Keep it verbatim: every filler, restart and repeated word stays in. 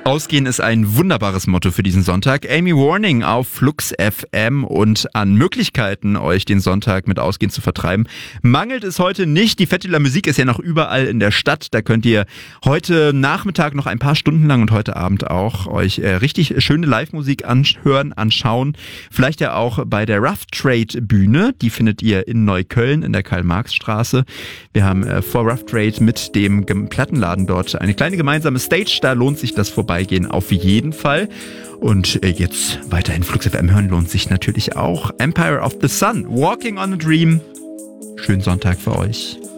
Ausgehen ist ein wunderbares Motto für diesen Sonntag. Amy Warning auf Flux F M, und an Möglichkeiten, euch den Sonntag mit Ausgehen zu vertreiben, mangelt es heute nicht. Die Fête de la Musique ist ja noch überall in der Stadt. Da könnt ihr heute Nachmittag noch ein paar Stunden lang und heute Abend auch euch äh, richtig schöne Live-Musik anhören, anschauen. Vielleicht ja auch bei der Rough Trade Bühne. Die findet ihr in Neukölln in der Karl-Marx-Straße. Wir haben äh, vor Rough Trade mit dem Gem- Plattenladen dort eine kleine gemeinsame Stage. Da lohnt sich das Vorbeigehen auf jeden Fall. Und äh, jetzt weiterhin Flux F M hören lohnt sich natürlich auch. Empire of the Sun, Walking on a Dream. Schönen Sonntag für euch.